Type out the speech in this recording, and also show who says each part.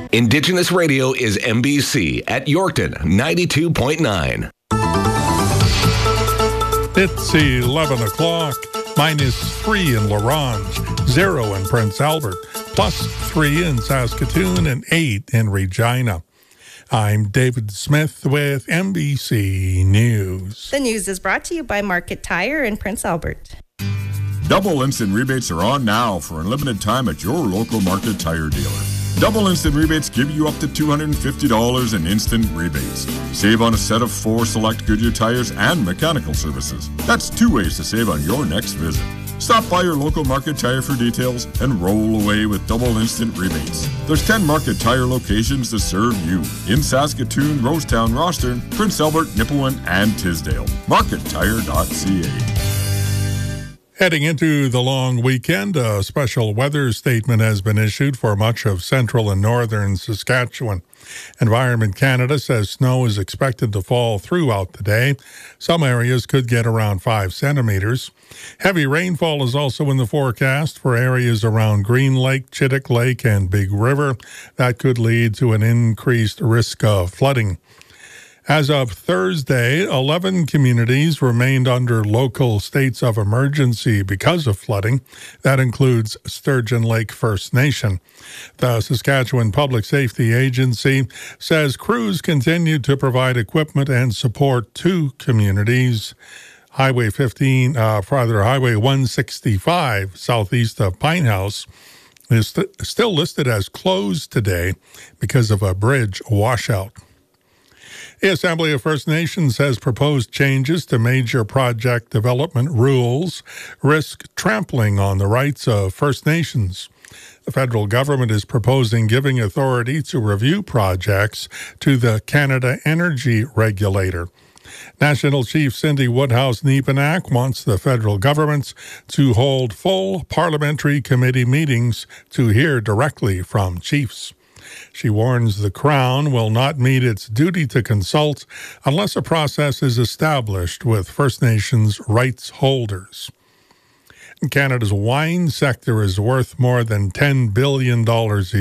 Speaker 1: Indigenous Radio is MBC at Yorkton 92.9.
Speaker 2: It's 11 o'clock. -3 in La Ronge, 0 in Prince Albert, +3 in Saskatoon, and 8 in Regina. I'm David Smith with MBC News.
Speaker 3: The news is brought to you by Market Tire in Prince Albert.
Speaker 4: Double instant rebates are on now for a limited time at your local Market Tire dealer. Double instant rebates give you up to $250 in instant rebates. Save on a set of 4 select Goodyear tires and mechanical services. That's 2 ways to save on your next visit. Stop by your local Market Tire for details and roll away with double instant rebates. There's 10 Market Tire locations to serve you in Saskatoon, Rosetown, Rostern, Prince Albert, Nipawin, and Tisdale. MarketTire.ca.
Speaker 2: Heading into the long weekend, a special weather statement has been issued for much of central and northern Saskatchewan. Environment Canada says snow is expected to fall throughout the day. Some areas could get around 5 centimeters. Heavy rainfall is also in the forecast for areas around Green Lake, Chittick Lake, and Big River. That could lead to an increased risk of flooding. As of Thursday, 11 communities remained under local states of emergency because of flooding. That includes Sturgeon Lake First Nation. The Saskatchewan Public Safety Agency says crews continue to provide equipment and support to communities. Highway 165 southeast of Pine House is still listed as closed today because of a bridge washout. The Assembly of First Nations has proposed changes to major project development rules risk trampling on the rights of First Nations. The federal government is proposing giving authority to review projects to the Canada Energy Regulator. National Chief Cindy Woodhouse-Nepenak wants the federal government to hold full parliamentary committee meetings to hear directly from chiefs. She warns the Crown will not meet its duty to consult unless a process is established with First Nations rights holders. Canada's wine sector is worth more than $10 billion a